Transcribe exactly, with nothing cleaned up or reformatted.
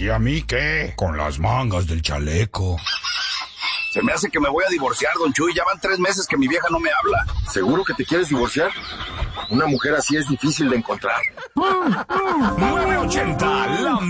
¿Y a mí qué? Con las mangas del chaleco. Se me hace que me voy a divorciar, don Chuy. Ya van tres meses que mi vieja no me habla. ¿Seguro que te quieres divorciar? Una mujer así es difícil de encontrar. nueve ochenta, la